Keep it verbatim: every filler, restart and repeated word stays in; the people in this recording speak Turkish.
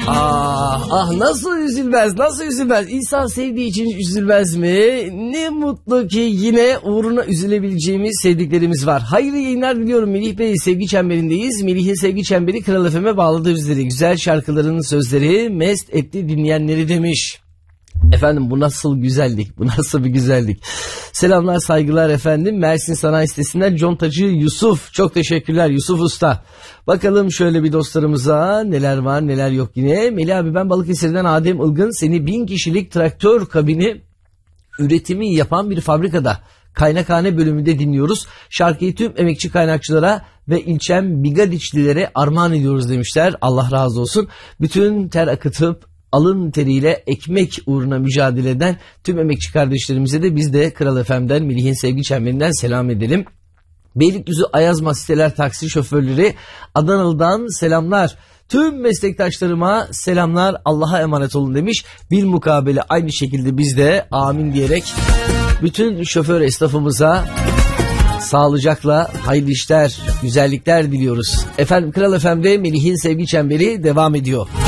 Ah ah nasıl üzülmez nasıl üzülmez. İnsan sevdiği için üzülmez mi? Ne mutlu ki yine uğruna üzülebileceğimiz sevdiklerimiz var. Hayırlı yayınlar diliyorum Melih Bey. Sevgi çemberindeyiz. Melih'in sevgi çemberi Kral F M'e bağladı bizleri. Güzel şarkıların sözleri mest etti dinleyenleri demiş. Efendim bu nasıl güzellik, bu nasıl bir güzellik. Selamlar saygılar efendim. Mersin Sanayi Sitesi'nden Contacı Yusuf. Çok teşekkürler Yusuf Usta. Bakalım şöyle bir dostlarımıza neler var neler yok yine. Melih abi ben Balıkesir'den Adem Ilgın. Seni bin kişilik traktör kabini üretimi yapan bir fabrikada kaynakhane bölümünde dinliyoruz. Şarkıyı tüm emekçi kaynakçılara ve ilçem Bigadiçlilere armağan ediyoruz demişler. Allah razı olsun. Bütün ter akıtıp alın teriyle ekmek uğruna mücadele eden tüm emekçi kardeşlerimize de biz de Kral F M'den Melih'in sevgi çemberinden selam edelim. Beylikdüzü Ayazma Siteler taksi şoförleri Adanalı'dan selamlar. Tüm meslektaşlarıma selamlar, Allah'a emanet olun demiş. Bir mukabele aynı şekilde biz de amin diyerek bütün şoför esnafımıza sağlıcakla hayırlı işler, güzellikler diliyoruz. Efendim Kral F M'de Melih'in sevgi çemberi devam ediyor.